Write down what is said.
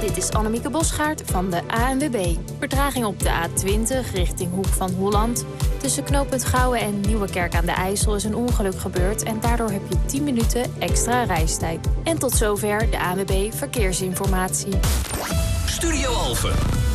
Dit is Annemieke Bosgaard van de ANWB. Vertraging op de A20 richting Hoek van Holland. Tussen knooppunt Gouwen en Nieuwekerk aan de IJssel is een ongeluk gebeurd en daardoor heb je 10 minuten extra reistijd. En tot zover de ANWB Verkeersinformatie. Studio Alphen.